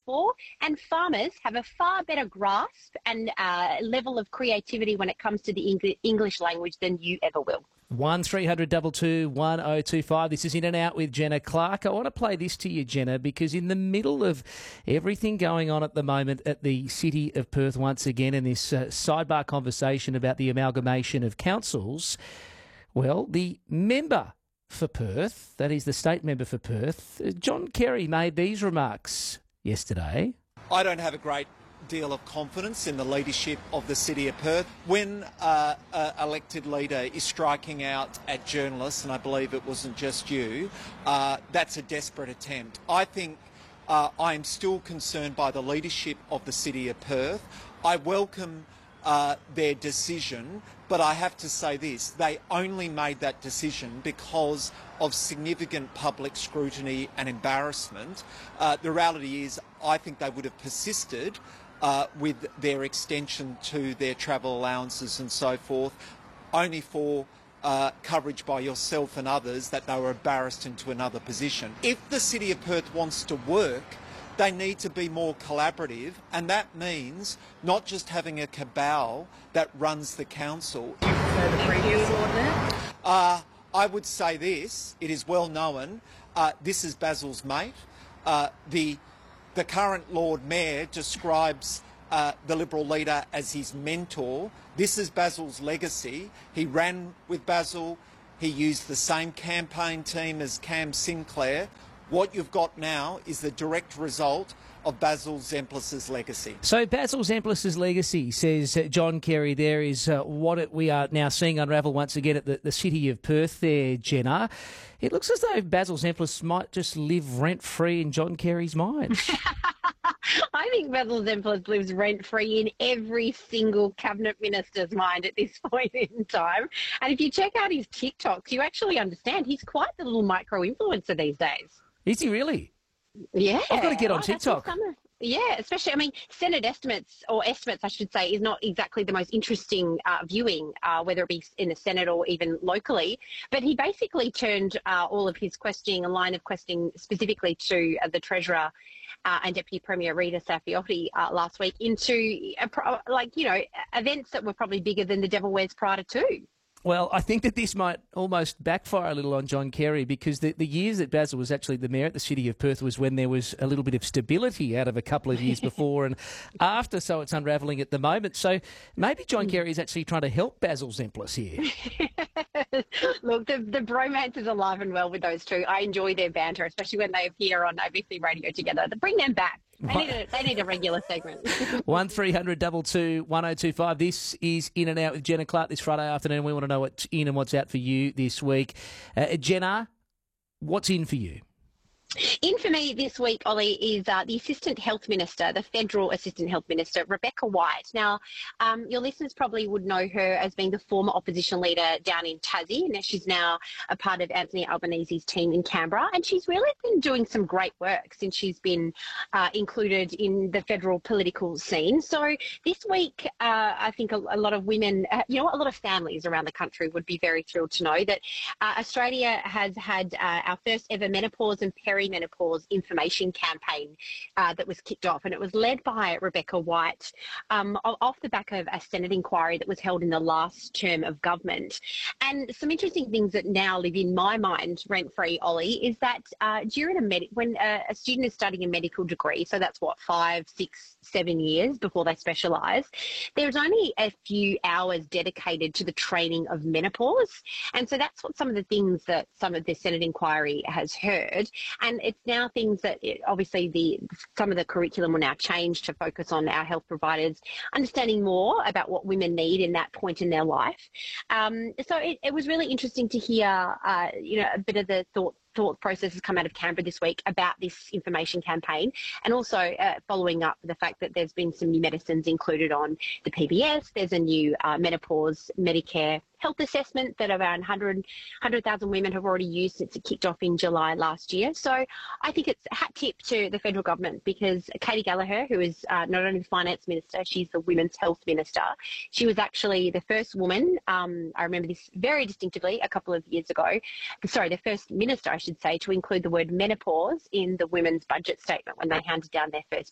for, and farmers have a far better grasp and level of creativity when it comes to the English language than you ever will. 1300 222 1025. This is In and Out with Jenna Clark. I want to play this to you, Jenna, because in the middle of everything going on at the moment at the City of Perth once again in this sidebar conversation about the amalgamation of councils, well, the member for Perth, that is the state member for Perth, John Kerry made these remarks yesterday. I don't have a great deal of confidence in the leadership of the City of Perth. When an elected leader is striking out at journalists, and I believe it wasn't just you, that's a desperate attempt. I think I am still concerned by the leadership of the City of Perth. I welcome their decision, but I have to say this, they only made that decision because of significant public scrutiny and embarrassment. The reality is I think they would have persisted with their extension to their travel allowances and so forth, only for coverage by yourself and others that they were embarrassed into another position. If the City of Perth wants to work, they need to be more collaborative, and that means not just having a cabal that runs the council. Do you prefer the previous ordinance? I would say this, it is well known, this is Basil's mate. The current Lord Mayor describes the Liberal leader as his mentor. This is Basil's legacy. He ran with Basil. He used the same campaign team as Cam Sinclair. What you've got now is the direct result of Basil Zemplis' legacy. So Basil Zemplis' legacy, says John Kerry, there is what we are now seeing unravel once again at the City of Perth there, Jenna. It looks as though Basil Zemplis might just live rent-free in John Kerry's mind. I think Basil Zemplis lives rent-free in every single cabinet minister's mind at this point in time. And if you check out his TikToks, you actually understand he's quite the little micro-influencer these days. Is he really? Yeah. I've got to get on TikTok. Yeah, especially, Senate estimates, I should say, is not exactly the most interesting viewing, whether it be in the Senate or even locally. But he basically turned all of his questioning, a line of questioning specifically to the Treasurer and Deputy Premier Rita Saffioti last week into, events that were probably bigger than the Devil Wears Prada too. Well, I think that this might almost backfire a little on John Kerry, because the years that Basil was actually the mayor at the City of Perth was when there was a little bit of stability out of a couple of years before and after, so it's unravelling at the moment. So maybe John Kerry is actually trying to help Basil Zemplis here. Look, the bromance is alive and well with those two. I enjoy their banter, especially when they appear on ABC Radio together. Bring them back. They need a regular segment. 1300 222 1025. This is In and Out with Jenna Clark this Friday afternoon. We want to know what's in and what's out for you this week. Jenna, what's in for you? In for me this week, Ollie, is the Assistant Health Minister, the Federal Assistant Health Minister, Rebecca White. Now, your listeners probably would know her as being the former opposition leader down in Tassie. Now, she's now a part of Anthony Albanese's team in Canberra, and she's really been doing some great work since she's been included in the federal political scene. So this week, I think a lot of women, a lot of families around the country would be very thrilled to know that Australia has had our first ever menopause and perimenopause information campaign that was kicked off, and it was led by Rebecca White off the back of a Senate inquiry that was held in the last term of government. And some interesting things that now live in my mind rent-free, Ollie, is that when a student is studying a medical degree, so that's 5, 6, 7 years before they specialise, there's only a few hours dedicated to the training of menopause. And so that's what some of the things that some of the Senate inquiry has heard. And it's now things that obviously some of the curriculum will now change to focus on our health providers understanding more about what women need in that point in their life. So it was really interesting to hear, a bit of the thought process has come out of Canberra this week about this information campaign, and also following up the fact that there's been some new medicines included on the PBS. There's a new menopause Medicare health assessment that around 100,000 women have already used since it kicked off in July last year. So I think it's a hat tip to the federal government, because Katie Gallagher, who is not only the finance minister, she's the women's health minister. She was actually the first woman, I remember this very distinctively a couple of years ago, the first minister, I should say, to include the word menopause in the women's budget statement when they handed down their first